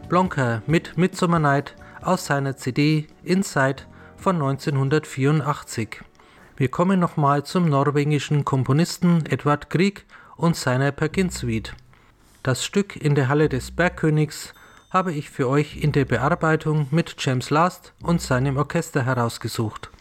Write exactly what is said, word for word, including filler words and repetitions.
Blonker mit Midsummer Night aus seiner C D Inside von neunzehnhundertvierundachtzig. Wir kommen nochmal zum norwegischen Komponisten Edvard Grieg und seiner Peer Gynt Suite. Das Stück In der Halle des Bergkönigs habe ich für euch in der Bearbeitung mit James Last und seinem Orchester herausgesucht.